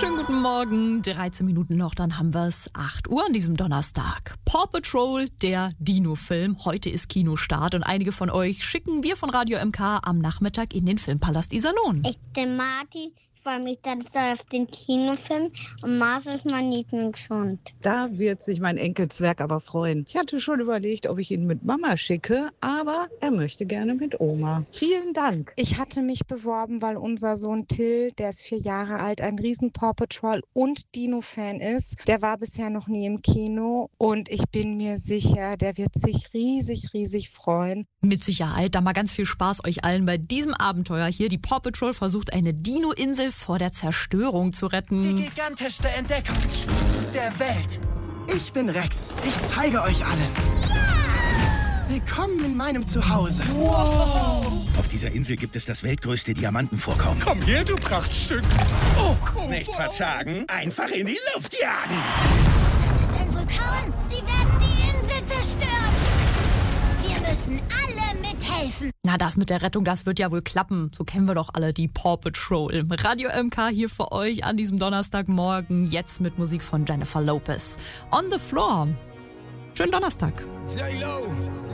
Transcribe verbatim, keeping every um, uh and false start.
Schönen guten Morgen, dreizehn Minuten noch, dann haben wir es, acht Uhr an diesem Donnerstag. Paw Patrol, der Dino-Film. Heute ist Kinostart und einige von euch schicken wir von Radio M K am Nachmittag in den Filmpalast Iserlohn. Ich bin Martin, ich freue mich ganz doll auf den Kinofilm und Mars ist mein Lieblingshund. Da wird sich mein Enkelzwerg aber freuen. Ich hatte schon überlegt, ob ich ihn mit Mama schicke, aber er möchte gerne mit Oma. Vielen Dank. Ich hatte mich beworben, weil unser Sohn Till, der ist vier Jahre alt, ein riesen Paw Patrol und Dino-Fan ist. Der war bisher noch nie im Kino und ich bin mir sicher, der wird sich riesig, riesig freuen. Mit Sicherheit, da mal ganz viel Spaß euch allen bei diesem Abenteuer hier. Die Paw Patrol versucht, eine Dino-Insel vor der Zerstörung zu retten. Die gigantischste Entdeckung der Welt. Ich bin Rex. Ich zeige euch alles. Ja! Willkommen in meinem Zuhause. Wow! Auf dieser Insel gibt es das weltgrößte Diamantenvorkommen. Komm her, du Prachtstück. Oh, oh, Nicht wow. verzagen, einfach in die Luft jagen. Das ist ein Vulkan. Sie werden die Insel zerstören. Wir müssen alle mithelfen. Na, das mit der Rettung, das wird ja wohl klappen. So kennen wir doch alle die Paw Patrol. Radio M K hier für euch an diesem Donnerstagmorgen. Jetzt mit Musik von Jennifer Lopez. On the Floor. Schönen Donnerstag. J-Lo.